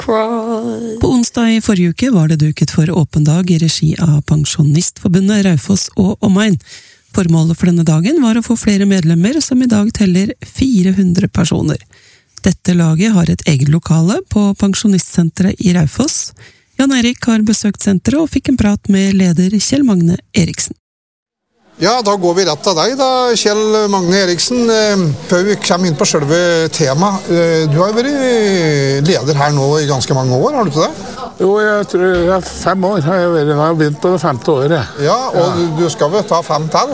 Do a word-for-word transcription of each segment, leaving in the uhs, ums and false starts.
cross. På onsdag i forrige uke var det duket for åpen dag i regi av Pensjonistforbundet Raufoss og omegn. Formålet for denne dagen var å få flere medlemmer, som i dag teller fire hundre personer. Dette laget har et eget lokale på Pensjonistsenteret i Raufoss. Jan Erik har besøkt senteret og fikk en prat med leder Kjell Magne Eriksen. Ja, da går vi rett av deg da, Kjell Magne Eriksen. Før vi kommer inn på selve temaet, du har jo vært leder her nå i ganske mange år, har du ikke det? Jo, jeg tror jeg er fem år har jeg vært, jeg har begynt på det femte året. Ja, og ja. Du skal vel ta fem til?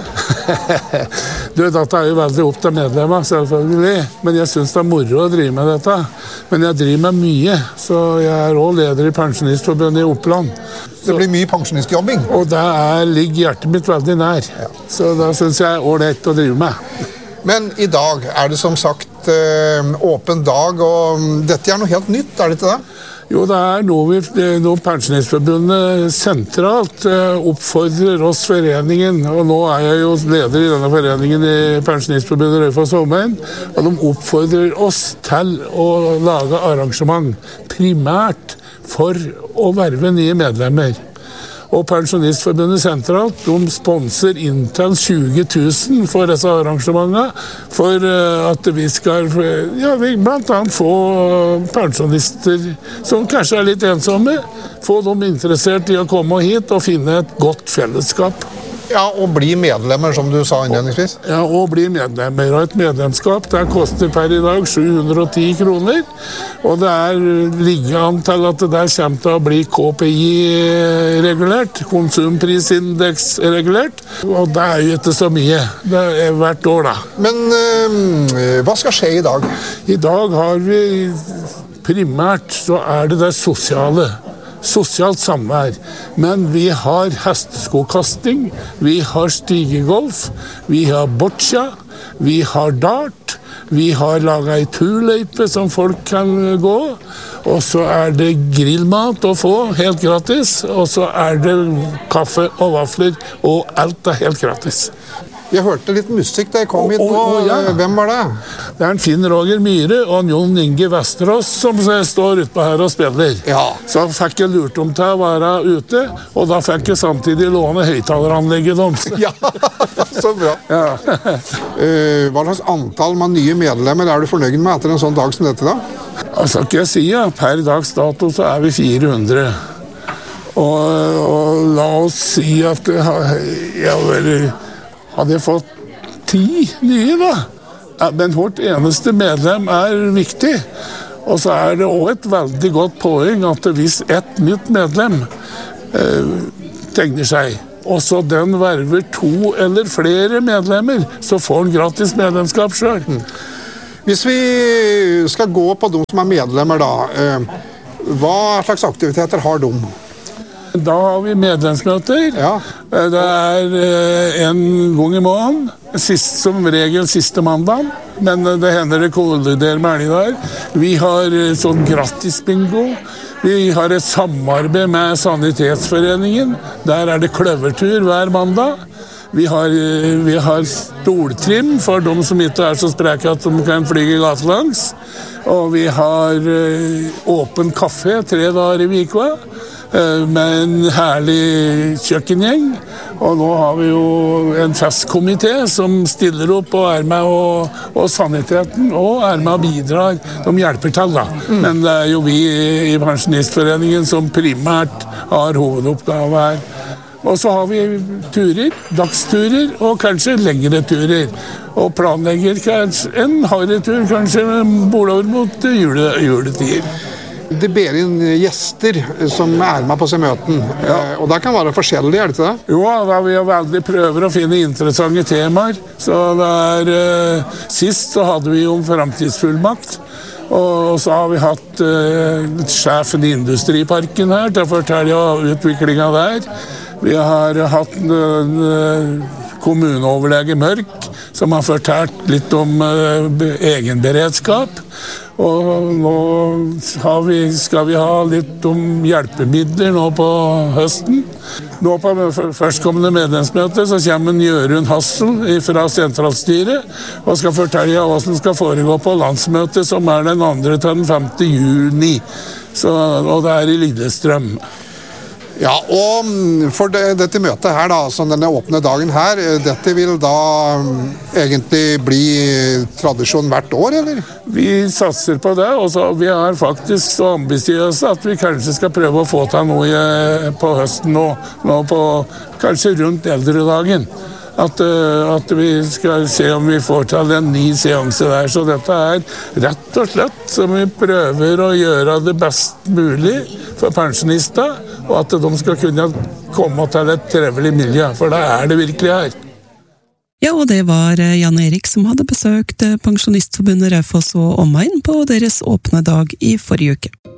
Du, dette er jo veldig opp til medlemmer, selvfølgelig, men jeg synes det er moro å drive med dette. Men jeg driver med mye, så jeg er også leder i Pensjonistforbundet i Oppland. Det blir mye pensjonistjobbing. Og det er, ligger hjertet mitt veldig nær. Ja. Så da synes jeg er ålreit å drive med. Men i dag er det som sagt åpen dag, og dette er noe helt nytt, er det ikke det? Jo, det er noe, vi, noe Pensjonistforbundet sentralt oppfordrer oss foreningen, og nå er jeg jo leder i denne foreningen i Pensjonistforbundet Raufoss og omegn, og de oppfordrer oss til å lage arrangement primært for å verve nye medlemmer. Og Pensjonistforbundet sentralt, de sponser inntil tjue tusen for disse arrangementene, for at vi skal, ja, vi blant annet få pensjonister som kanskje er litt ensomme, få dem interessert i å komme hit og finne et godt fellesskap. Ja, og bli medlemmer, som du sa innledningsvis. Ja, og bli medlemmer. Og et medlemskap, det koster per i dag sju hundre og ti kroner, og det er ligger an til at det der kommer til å bli K P I-regulert, konsumprisindeks-regulert, og det er jo ikke så mye. Det er hvert år, da. Men øh, hva skal skje i dag? I dag har vi primært, så er det det sosiale. Sosialt samvær, men vi har hesteskokasting, vi har stigegolf, vi har boccia, vi har dart, vi har laget ei turløype som folk kan gå, og så er det grillmat å få, helt gratis, og så er det kaffe og vafler, og alt er helt gratis. Jeg hørte litt musikk da jeg kom hit nå. Oh, oh, ja. Hvem var det? Det er en Finn Roger Myhre og en Jon Inge Vesterås som står ute på her og spiller. Ja. Så fikk jeg lurt om til å være ute, og da fikk jeg samtidig låne høyttaleranlegget deres. Ja, så bra. Ja. uh, hva slags antall med nye medlemmer er du fornøyd med etter en sånn dag som dette da? Altså, ikke jeg si, ja. Per dags dato så er vi fire hundre. Og, og la oss si at det har, ja, vel, hadde jeg fått ti nye da. Men vårt eneste medlem er viktig. Og så er det også et veldig godt poeng at hvis et nytt medlem eh, tegner seg, og så den verver to eller flere medlemmer, så får han gratis medlemskap selv. Mm. Hvis vi skal gå på de som er medlemmer da, eh, hva slags aktiviteter har de? Da har vi medlemsmøter. Ja. Det er en gang i måneden, sist, som regel siste mandag, men det hender det kolliderer med helger. Vi har sånn gratis bingo. Vi har et samarbeid med Sanitetsforeningen. Der er det kløvertur hver mandag. Vi har, vi har stoltrim for de som ikke er så spreke at de kan flyge gatelangs. Og vi har åpen kaffe tre dager i uka, med en herlig kjøkkengjeng. Og nå har vi jo en festkomité som stiller opp og er med, og, og saniteten, og er med og bidrar. De hjelper til da. Mm. Men det er jo vi i Pensjonistforeningen som primært har hovedoppgave her. Og så har vi turer, dagsturer og kanskje lengre turer. Og planlegger kanskje en harretur, kanskje bordover mot jule, juletider. Det ber inn gjester som er med på seg møten, ja. Og det kan være forskjellig, er det ikke det? Jo, da vi veldig prøver å finne interessante temaer. Så der, eh, sist så hadde vi om fremtidsfullmakt, og så har vi hatt eh, sjefen i Industriparken her til å fortelle om utviklingen der. Vi har hatt en kommuneoverlege Mørk som har fortalt litt om eh, egenberedskap. Og nå har vi, skal vi ha litt om hjelpemidler nå på høsten. Nå på førstkommende medlemsmøte så kommer Jørund Hassel fra sentralstyret og skal fortelle hva som skal foregå på landsmøtet, som er den andre til den femte juni. Så, og det er i Lillestrøm. Ja, og for det, dette møtet her da, som denne åpne dagen her, dette vil da egentlig bli tradisjon hvert år, eller? Vi satser på det, og så vi er faktisk så ambisiøse at vi kanskje skal prøve å få til noe på høsten nå, nå på kanskje rundt eldredagen. At, at vi skal se om vi får til en ny seanse der. Så dette er rett og slett som vi prøver å gjøre det best mulig for pensjonister, og at de skal kunne komme til et trevelig miljø, for det er det virkelig her. Ja, og det var Jan Erik som hadde besøkt Pensjonistforbundet Raufoss og omegn på deres åpne dag i forrige uke.